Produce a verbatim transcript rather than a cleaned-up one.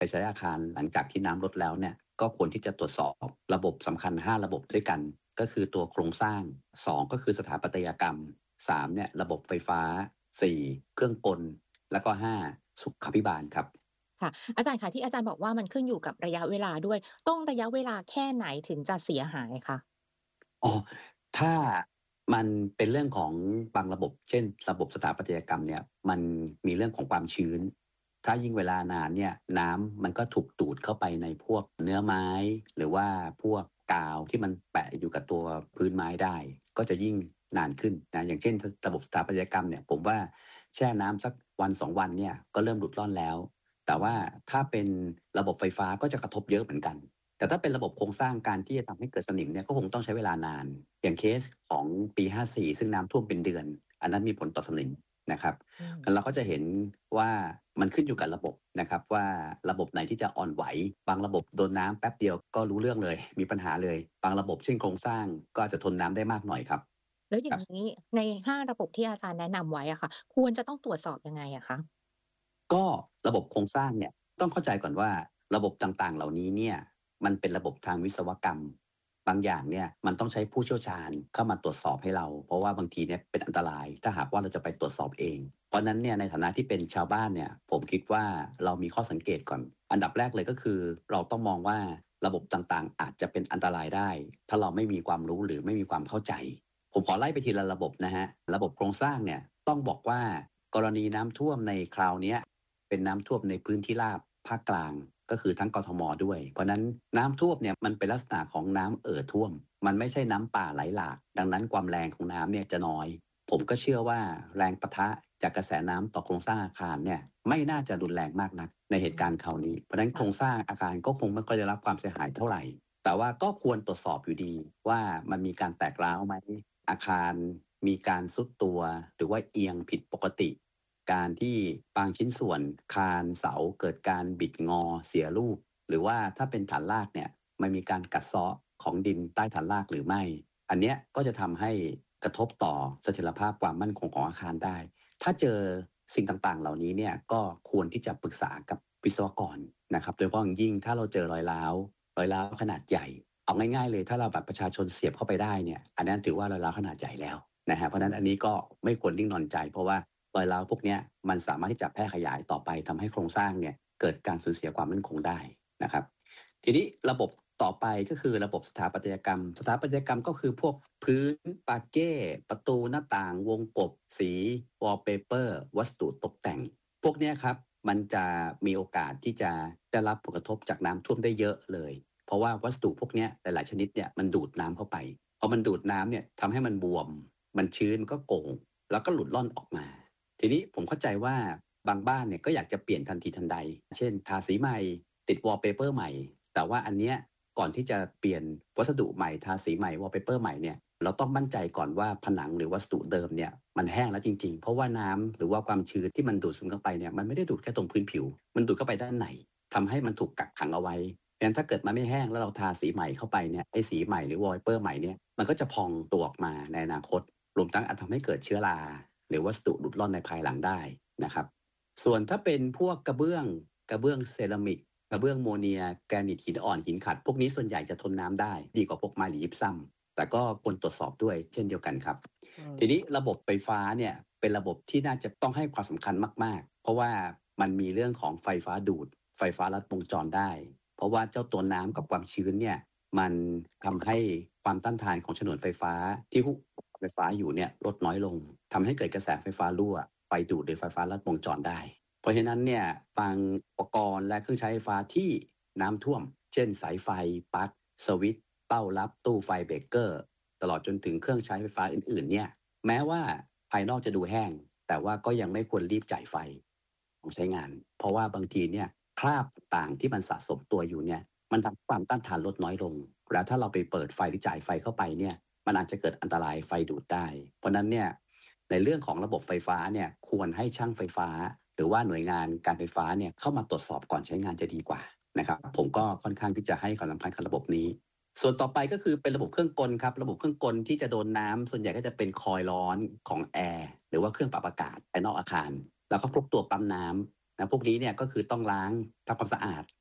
ไปใช้อาคารหลังจากที่น้ำลดแล้วเนี่ยก็ควรที่จะตรวจสอบระบบสำคัญห้าระบบด้วยกันก็คือตัวโครงสร้างสองก็คือสถาปัตยกรรมสามเนี่ยระบบไฟฟ้าสี่เครื่องกลแล้วก็ห้าสุขาภิบาลครับค่ะอาจารย์คะที่อาจารย์บอกว่ามันขึ้นอยู่กับระยะเวลาด้วยต้องระยะเวลาแค่ไหนถึงจะเสียหายคะอ๋อถ้ามันเป็นเรื่องของบางระบบเช่นระบบสถาปัตยกรรมเนี่ยมันมีเรื่องของความชื้นถ้ายิ่งเวลานานเนี่ยน้ำมันก็ถูกดูดเข้าไปในพวกเนื้อไม้หรือว่าพวกกาวที่มันแปะอยู่กับตัวพื้นไม้ได้ก็จะยิ่งนานขึ้นนะอย่างเช่นระบบสถาปัตยกรรมเนี่ยผมว่าแช่น้ำสักวันสองวันเนี่ยก็เริ่มหลุดร่อนแล้วแต่ว่าถ้าเป็นระบบไฟฟ้าก็จะกระทบเยอะเหมือนกันแต่ถ้าเป็นระบบโครงสร้างการที่จะทำให้เกิดสนิมเนี่ยก็คงต้องใช้เวลานานอย่างเคสของปีห้าสี่ซึ่งน้ำท่วมเป็นเดือนอันนั้นมีผลต่อสนิมนะครับเราก็จะเห็นว่ามันขึ้นอยู่กับระบบนะครับว่าระบบไหนที่จะอ่อนไหวบางระบบโดนน้ำแป๊บเดียวก็รู้เรื่องเลยมีปัญหาเลยบางระบบเช่นโครงสร้างก็อาจจะทนน้ำได้มากหน่อยครับแล้วอย่างนี้ในห้าระบบที่อาจารย์แนะนำไว้อะค่ะควรจะต้องตรวจสอบยังไงอะคะก็ระบบโครงสร้างเนี่ยต้องเข้าใจก่อนว่าระบบต่างๆเหล่านี้เนี่ยมันเป็นระบบทางวิศวกรรมบางอย่างเนี่ยมันต้องใช้ผู้เชี่ยวชาญเข้ามาตรวจสอบให้เราเพราะว่าบางทีเนี่ยเป็นอันตรายถ้าหากว่าเราจะไปตรวจสอบเองเพราะนั้นเนี่ยในฐานะที่เป็นชาวบ้านเนี่ยผมคิดว่าเรามีข้อสังเกตก่อนอันดับแรกเลยก็คือเราต้องมองว่าระบบต่างๆอาจจะเป็นอันตรายได้ถ้าเราไม่มีความรู้หรือไม่มีความเข้าใจผมขอไล่ไปทีละระบบนะฮะระบบโครงสร้างเนี่ยต้องบอกว่ากรณีน้ำท่วมในคราวนี้เป็นน้ำท่วมในพื้นที่ราบภาคกลางก็คือทั้งกทมด้วยเพราะนั้นน้ำท่วมเนี่ยมันเป็นลักษณะของน้ำเอ่อท่วมมันไม่ใช่น้ำป่าไหลหลากดังนั้นความแรงของน้ำเนี่ยจะน้อยผมก็เชื่อว่าแรงปะทะจากกระแสน้ำต่อโครงสร้างอาคารเนี่ยไม่น่าจะรุนแรงมากนักในเหตุการณ์คราวนี้เพราะฉะนั้นโครงสร้างอาคารก็คงไม่ค่อยได้รับความเสียหายเท่าไหร่แต่ว่าก็ควรตรวจสอบอยู่ดีว่ามันมีการแตกร้าวไหมอาคารมีการทรุดตัวหรือว่าเอียงผิดปกติการที่บางชิ้นส่วนคานเสาเกิดการบิดงอเสียรูปหรือว่าถ้าเป็นฐานรากเนี่ยมันมีการกัดเซาะของดินใต้ฐานรากหรือไม่อันเนี้ยก็จะทำให้กระทบต่อเสถียรภาพความมั่นคงของอาคารได้ถ้าเจอสิ่งต่างๆเหล่านี้เนี่ยก็ควรที่จะปรึกษากับวิศวกรนะครับโดยเฉพาะอย่างยิ่งถ้าเราเจอรอยร้าวรอยร้าวขนาดใหญ่เอาง่ายๆเลยถ้าเราแบบประชาชนเสียบเข้าไปได้เนี่ยอันนั้นถือว่ารอยร้าวขนาดใหญ่แล้วนะฮะเพราะฉะนั้นอันนี้ก็ไม่ควรนิ่งนอนใจเพราะว่ารอยร้าวพวกนี้มันสามารถที่จะแพร่ขยายต่อไปทำให้โครงสร้างเนี่ยเกิดการสูญเสียความมั่นคงได้นะครับทีนี้ระบบต่อไปก็คือระบบสถาปัตยกรรมสถาปัตยกรรมก็คือพวกพื้นปาเก้ประตูหน้าต่างวงกบสีวอลเปเปอร์วัสดุตกแต่งพวกนี้ครับมันจะมีโอกาสที่จะได้รับผลกระทบจากน้ำท่วมได้เยอะเลยเพราะว่าวัสดุพวกนี้หลายๆชนิดเนี่ยมันดูดน้ำเข้าไปพอมันดูดน้ำเนี่ยทำให้มันบวมมันชื้นมันก็โก่งแล้วก็หลุดล่อนออกมาทีนี้ผมเข้าใจว่าบางบ้านเนี่ยก็อยากจะเปลี่ยนทันทีทันใดเช่นทาสีใหม่ติดวอลเปเปอร์ใหม่แต่ว่าอันเนี้ยก่อนที่จะเปลี่ยนวัสดุใหม่ทาสีใหม่วอลเปเปอร์ใหม่เนี่ยเราต้องมั่นใจก่อนว่าผนังหรือวัสดุเดิมเนี่ยมันแห้งแล้วจริงๆเพราะว่าน้ำหรือว่าความชื้นที่มันดูดซึมเข้าไปเนี่ยมันไม่ได้ดูดแค่ตรงพื้นผิวมันดูดเข้าไปด้านในทำให้มันถูกกักขังเอาไว้ดังนั้นถ้าเกิดมันไม่แห้งแล้วเราทาสีใหม่เข้าไปเนี่ยไอ้สีใหม่หรือวอลเปเปอร์ใหม่เนี่ยมันก็จะพองตัวออกมาในอนาคตรวมทั้งอาจทำให้เกิดเชื้อราหรือวัสดุหลุดร่อนในภายหลังได้นะครับส่วนถ้าเป็นพวกกระเบื้องกระเบื้องเซรามิกกระเบื้องโมเนียแกรนิตหินอ่อนหินขัดพวกนี้ส่วนใหญ่จะทนน้ำได้ดีกว่าพวกไม้หรือยิปซัมแต่ก็ควรตรวจสอบด้วยเช่นเดียวกันครับทีนี้ระบบไฟฟ้าเนี่ยเป็นระบบที่น่าจะต้องให้ความสำคัญมากๆเพราะว่ามันมีเรื่องของไฟฟ้าดูดไฟฟ้าลัดวงจรได้เพราะว่าเจ้าตัวน้ำกับความชื้นเนี่ยมันทำให้ความต้านทานของฉนวนไฟฟ้าที่ไฟฟ้าอยู่เนี่ยลดน้อยลงทำให้เกิดกระแสไฟฟ้ารั่วไฟดูดหรือไฟฟ้าลัดวงจรได้เพราะฉะนั้นเนี่ยบางอุปกรณ์และเครื่องใช้ไฟฟ้าที่น้ำท่วมเช่นสายไฟปลั๊กสวิตช์เต้ารับตู้ไฟเบรกเกอร์ตลอดจนถึงเครื่องใช้ไฟฟ้าอื่นๆเนี่ยแม้ว่าภายนอกจะดูแห้งแต่ว่าก็ยังไม่ควรรีบจ่ายไฟของใช้งานเพราะว่าบางทีเนี่ยคราบต่างที่มันสะสมตัวอยู่เนี่ยมันทำให้ความต้านทานลดน้อยลงแล้วถ้าเราไปเปิดไฟหรือจ่ายไฟเข้าไปเนี่ยมันอาจจะเกิดอันตรายไฟดูดได้เพราะนั้นเนี่ยในเรื่องของระบบไฟฟ้าเนี่ยควรให้ช่างไฟฟ้าหรือว่าหน่วยงานการไฟฟ้าเนี่ยเข้ามาตรวจสอบก่อนใช้งานจะดีกว่านะครับผมก็ค่อนข้างที่จะให้ความสำคัญกับระบบนี้ส่วนต่อไปก็คือเป็นระบบเครื่องกลครับระบบเครื่องกลที่จะโดนน้ำส่วนใหญ่ก็จะเป็นคอยล์ร้อนของแอร์หรือว่าเครื่องปรับอากาศภายนอกอาคารแล้วก็พวกตัวปั๊มน้ำนะพวกนี้เนี่ยก็คือต้องล้างทำความสะอาด